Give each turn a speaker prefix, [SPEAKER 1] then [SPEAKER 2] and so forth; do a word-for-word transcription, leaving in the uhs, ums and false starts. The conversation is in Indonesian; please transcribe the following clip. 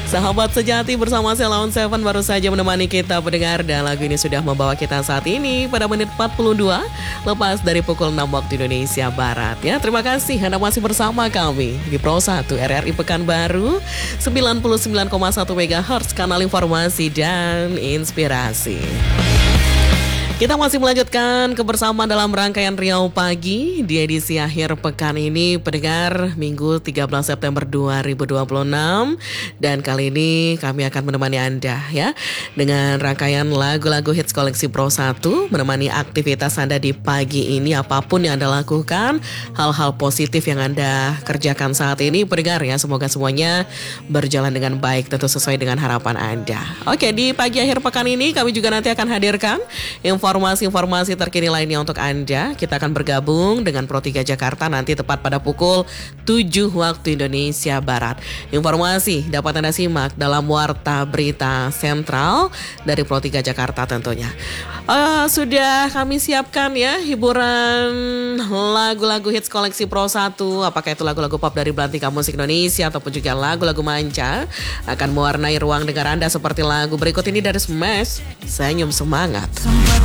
[SPEAKER 1] Sahabat sejati bersama saya Laun Seven baru saja menemani kita pendengar, dan lagu ini sudah membawa kita saat ini pada menit empat puluh dua lepas dari pukul enam waktu Indonesia Barat ya. Terima kasih Anda masih bersama kami di Pro satu R R I Pekanbaru sembilan puluh sembilan koma satu megahertz, kanal informasi dan inspirasi. Kita masih melanjutkan kebersamaan dalam rangkaian Riau Pagi di edisi akhir pekan ini, pendengar, Minggu tiga belas September dua ribu dua puluh enam. Dan kali ini kami akan menemani Anda ya dengan rangkaian lagu-lagu hits koleksi Pro satu, menemani aktivitas Anda di pagi ini, apapun yang Anda lakukan, hal-hal positif yang Anda kerjakan saat ini, pendengar ya, semoga semuanya berjalan dengan baik, tentu sesuai dengan harapan Anda. Oke, di pagi akhir pekan ini kami juga nanti akan hadirkan informasi-informasi terkini lainnya untuk Anda. Kita akan bergabung dengan Pro tiga Jakarta nanti tepat pada pukul tujuh waktu Indonesia Barat. Informasi dapat Anda simak dalam Warta Berita Sentral dari Pro tiga Jakarta tentunya. Uh, sudah kami siapkan ya hiburan lagu-lagu hits koleksi Pro satu. Apakah itu lagu-lagu pop dari Belantika Musik Indonesia ataupun juga lagu-lagu manca, akan mewarnai ruang dengar Anda seperti lagu berikut ini dari Smash, Senyum Semangat.